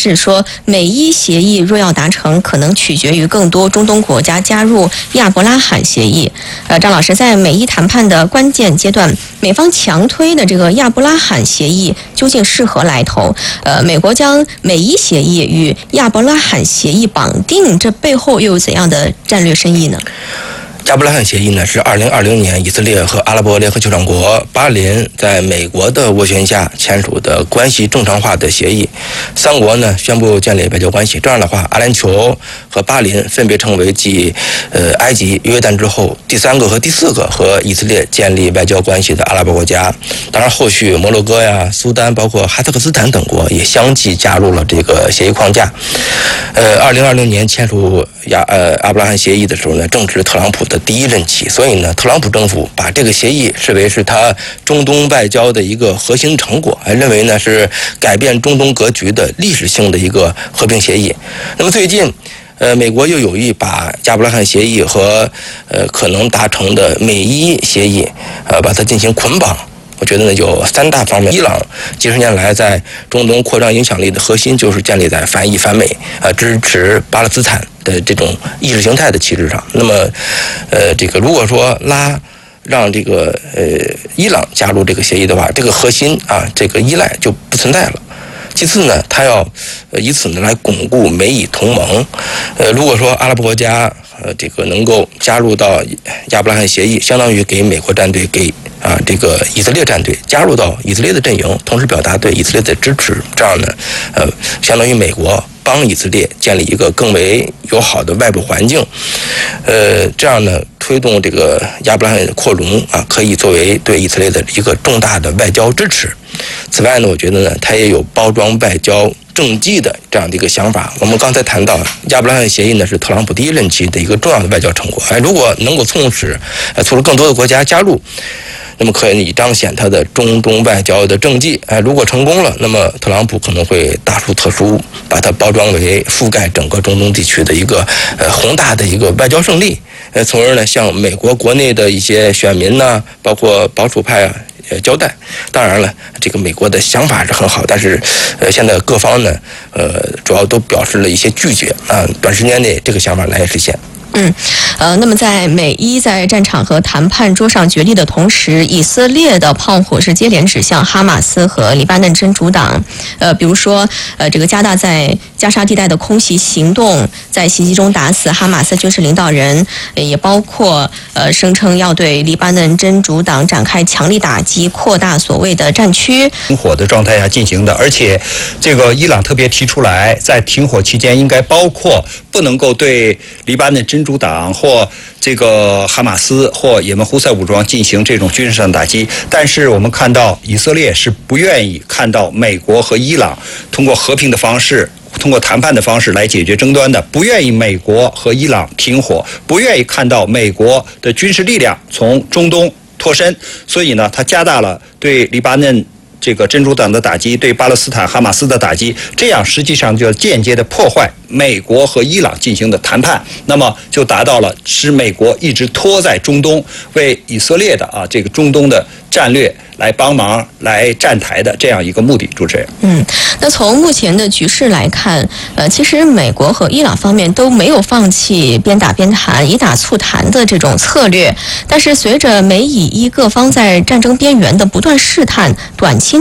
示说，美伊协议若要达成，可能取决于更多中东国家加入亚伯拉罕协议。张老师，在美伊谈判的关键阶段，美方强推的这个亚伯拉罕协议究竟是何来头？美国将美伊协议与亚伯拉罕协议绑定，这背后又有怎样的战略深意呢？ 亚伯拉罕协议呢，是2020年以色列和阿拉伯联合酋长国巴林在美国的斡旋下签署的关系正常化的协议。三国呢宣布建立外交关系，这样的话，阿联酋和巴林分别成为继埃及、约旦之后第3个和第4个和以色列建立外交关系的阿拉伯国家。当然，后续摩洛哥呀、苏丹，包括哈萨克斯坦等国也相继加入了这个协议框架。2020年签署阿伯拉罕协议的时候呢，正值特朗普的第1任期，所以呢，特朗普政府把这个协议视为是他中东外交的一个核心成果，还认为呢是改变中东格局的历史性的一个和平协议。那么最近，美国又有意把亚伯拉罕协议和可能达成的美伊协议，把它进行捆绑。我觉得呢，有3大方面。伊朗几十年来在中东扩张影响力的核心就是建立在反以反美，支持巴勒斯坦的这种意识形态的旗帜上。那么，这个如果说让这个伊朗加入这个协议的话，这个核心这个依赖就不存在了。其次呢，他要以此呢来巩固美以同盟。如果说阿拉伯国家这个能够加入到亚伯拉罕协议，相当于给美国战队这个以色列战队加入到以色列的阵营，同时表达对以色列的支持，这样呢，相当于美国帮以色列建立一个更为友好的外部环境，这样呢，推动这个亚伯拉罕扩容可以作为对以色列的一个重大的外交支持。此外呢，我觉得呢，它也有包装外交政绩的这样的一个想法。我们刚才谈到亚伯拉罕协议呢，是特朗普第1任期的一个重要的外交成果。如果能够促使更多的国家加入，那么可以彰显他的中东外交的政绩。如果成功了，那么特朗普可能会大书特书，把它包装为覆盖整个中东地区的一个宏大的一个外交胜利，从而呢向美国国内的一些选民呢，包括保守派交代。当然了，这个美国的想法是很好，但是现在各方呢主要都表示了一些拒绝短时间内这个想法难以实现。 那么在美伊在战场和谈判桌上角力的同时，以色列的炮火是接连指向哈马斯和黎巴嫩真主党。比如说，这个加大在加沙地带的空袭行动，在袭击中打死哈马斯军事领导人，也包括声称要对黎巴嫩真主党展开强力打击，扩大所谓的战区。 停火的状态下进行的，而且这个伊朗特别提出来，在停火期间应该包括不能够对黎巴嫩真主党或这个哈马斯或也门胡塞武装进行这种军事上打击。但是我们看到以色列是不愿意看到美国和伊朗通过和平的方式，通过谈判的方式来解决争端的，不愿意美国和伊朗停火，不愿意看到美国的军事力量从中东脱身，所以呢，他加大了对黎巴嫩这个真主党的打击，对巴勒斯坦哈马斯的打击，这样实际上就间接的破坏美国和伊朗进行的谈判，那么就达到了使美国一直拖在中东，为以色列的这个中东的战略来帮忙来站台的这样一个目的。主持人， 那从目前的局势来看，其实美国和伊朗方面都没有放弃边打边谈、以打促谈的这种策略，但是随着美以伊各方在战争边缘的不断试探，短期